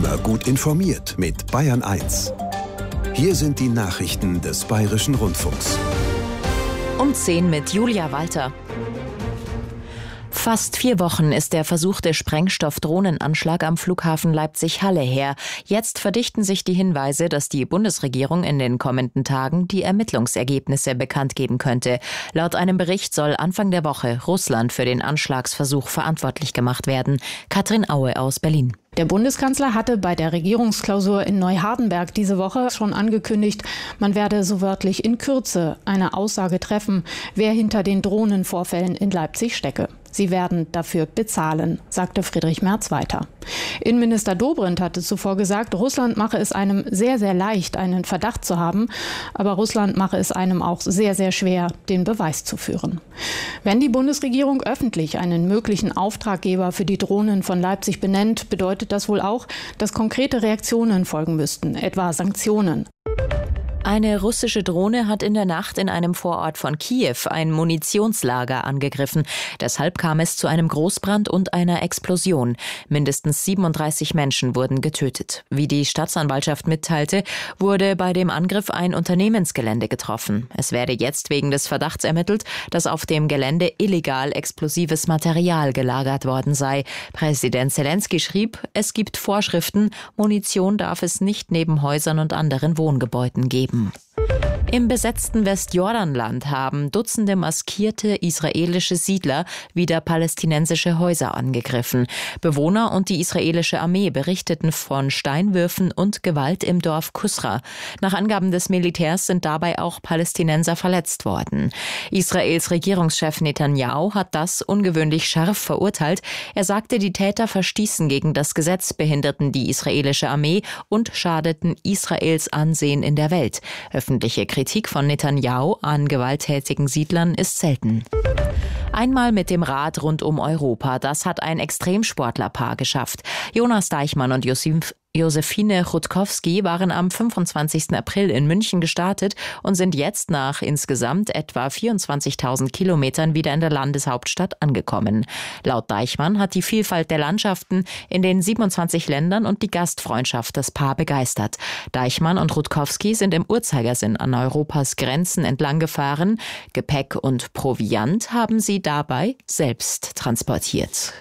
Immer gut informiert mit Bayern 1. Hier sind die Nachrichten des Bayerischen Rundfunks. Um 10 mit Julia Walter. Fast 4 Wochen ist der versuchte Sprengstoff-Drohnenanschlag am Flughafen Leipzig-Halle her. Jetzt verdichten sich die Hinweise, dass die Bundesregierung in den kommenden Tagen die Ermittlungsergebnisse bekannt geben könnte. Laut einem Bericht soll Anfang der Woche Russland für den Anschlagsversuch verantwortlich gemacht werden. Katrin Aue aus Berlin. Der Bundeskanzler hatte bei der Regierungsklausur in Neuhardenberg diese Woche schon angekündigt, man werde so wörtlich in Kürze eine Aussage treffen, wer hinter den Drohnenvorfällen in Leipzig stecke. Sie werden dafür bezahlen, sagte Friedrich Merz weiter. Innenminister Dobrindt hatte zuvor gesagt, Russland mache es einem sehr, sehr leicht, einen Verdacht zu haben, aber Russland mache es einem auch sehr, sehr schwer, den Beweis zu führen. Wenn die Bundesregierung öffentlich einen möglichen Auftraggeber für die Drohnen von Leipzig benennt, bedeutet das wohl auch, dass konkrete Reaktionen folgen müssten, etwa Sanktionen. Eine russische Drohne hat in der Nacht in einem Vorort von Kiew ein Munitionslager angegriffen. Deshalb kam es zu einem Großbrand und einer Explosion. Mindestens 37 Menschen wurden getötet. Wie die Staatsanwaltschaft mitteilte, wurde bei dem Angriff ein Unternehmensgelände getroffen. Es werde jetzt wegen des Verdachts ermittelt, dass auf dem Gelände illegal explosives Material gelagert worden sei. Präsident Zelensky schrieb, es gibt Vorschriften, Munition darf es nicht neben Häusern und anderen Wohngebäuden geben. Im besetzten Westjordanland haben Dutzende maskierte israelische Siedler wieder palästinensische Häuser angegriffen. Bewohner und die israelische Armee berichteten von Steinwürfen und Gewalt im Dorf Kusra. Nach Angaben des Militärs sind dabei auch Palästinenser verletzt worden. Israels Regierungschef Netanyahu hat das ungewöhnlich scharf verurteilt. Er sagte, die Täter verstießen gegen das Gesetz, behinderten die israelische Armee und schadeten Israels Ansehen in der Welt. Öffentliche Kritik von Netanyahu an gewalttätigen Siedlern ist selten. Einmal mit dem Rad rund um Europa, das hat ein Extremsportlerpaar geschafft. Jonas Deichmann und Josephine Rutkowski waren am 25. April in München gestartet und sind jetzt nach insgesamt etwa 24.000 Kilometern wieder in der Landeshauptstadt angekommen. Laut Deichmann hat die Vielfalt der Landschaften in den 27 Ländern und die Gastfreundschaft das Paar begeistert. Deichmann und Rutkowski sind im Uhrzeigersinn an Europas Grenzen entlang gefahren. Gepäck und Proviant haben sie dabei selbst transportiert.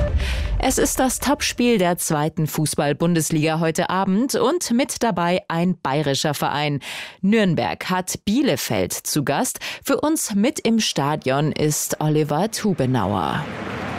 Es ist das Topspiel der 2. Fußball-Bundesliga heute Abend und mit dabei ein bayerischer Verein. Nürnberg hat Bielefeld zu Gast. Für uns mit im Stadion ist Oliver Tubenauer.